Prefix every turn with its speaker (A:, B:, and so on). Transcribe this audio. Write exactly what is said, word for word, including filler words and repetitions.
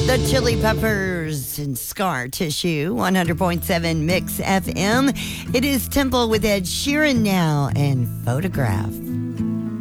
A: The Chili Peppers and Scar Tissue, one hundred point seven Mix F M. It is Temple with Ed Sheeran now and Photograph.